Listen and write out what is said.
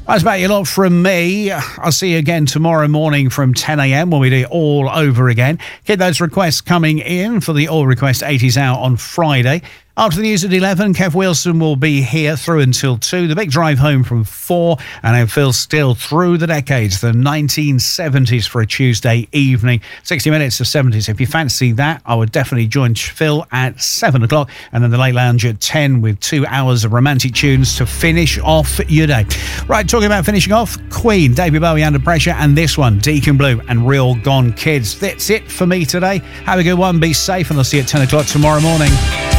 That's about your lot from me. I'll see you again tomorrow morning from 10 a.m. when we do it all over again. Get those requests coming in for the All Request 80s Out on Friday. After the news at 11, Kev Wilson will be here through until 2. The big drive home from 4. And then Phil Still through the decades, the 1970s for a Tuesday evening. 60 minutes of 70s. If you fancy that, I would definitely join Phil at 7 o'clock. And then the Late Lounge at 10 with 2 hours of romantic tunes to finish off your day. Right, talking about finishing off, Queen, David Bowie, Under Pressure, and this one, Deacon Blue and Real Gone Kids. That's it for me today. Have a good one, be safe, and I'll see you at 10 o'clock tomorrow morning.